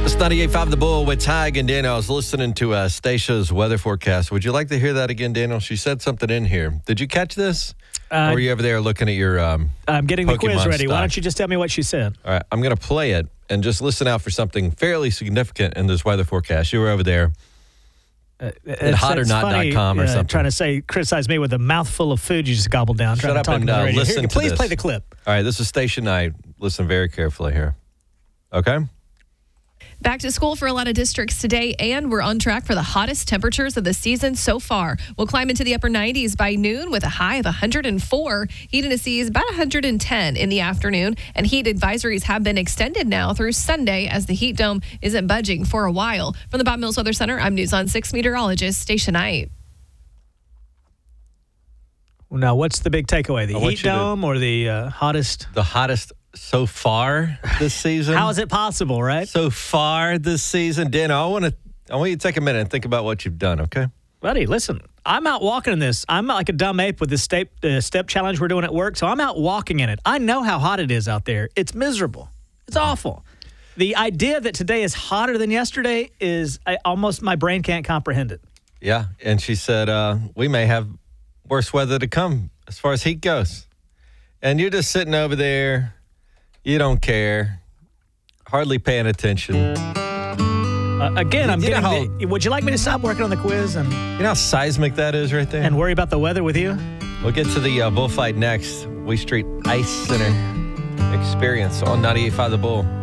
It's 98.5 The Bull with Tig and Daniel. I was listening to Stacia's weather forecast. Would you like to hear that again, Daniel? She said something in here. Did you catch this? Or were you over there looking at your I'm getting Pokemon the quiz ready. stock? Why don't you just tell me what she said? All right, I'm going to play it and just listen out for something fairly significant in this weather forecast. You were over there at hotornot.com or something. Trying to criticize me with a mouthful of food you just gobbled down. Shut up and listen to Please this. play the clip. All right, this is Stacia Knight. Listen very carefully here. Okay? Back to school for a lot of districts today, and we're on track for the hottest temperatures of the season so far. We'll climb into the upper 90s by noon with a high of 104. Heat in the seas about 110 in the afternoon, and heat advisories have been extended now through Sunday as the heat dome isn't budging for a while. From the Bob Mills Weather Center, I'm News on 6 meteorologist Stacia Knight. Now, what's the big takeaway? The heat dome or the hottest? The hottest so far this season. How is it possible, right? So far this season. Dan, I want you to take a minute and think about what you've done, okay? Buddy, listen, I'm out walking in this. I'm like a dumb ape with this step challenge we're doing at work, so I'm out walking in it. I know how hot it is out there. It's miserable. It's awful. The idea that today is hotter than yesterday is almost my brain can't comprehend it. Yeah, and she said we may have worse weather to come as far as heat goes. And you're just sitting over there. You don't care. Hardly paying attention. Again, would you like me to stop working on the quiz and you know how seismic that is right there? and worry about the weather with you? We'll get to the bullfight next. We Street Ice Center experience on 98.5 The Bull.